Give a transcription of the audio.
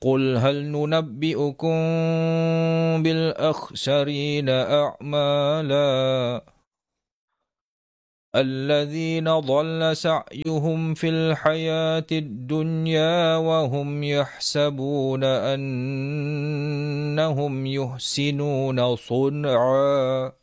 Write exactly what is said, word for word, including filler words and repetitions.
قل هل ننبئكم بالأخسرين أعمالا الذين ضل سعيهم في الحياة الدنيا وهم يحسبون أنهم يحسنون صنعا